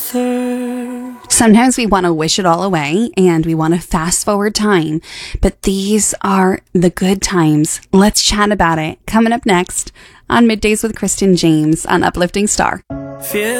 author. Sometimes we want to wish it all away and we want to fast forward time, but these are the good times. Let's chat about it. Coming up next on Middays with Kristen James on Uplifting Star. Fear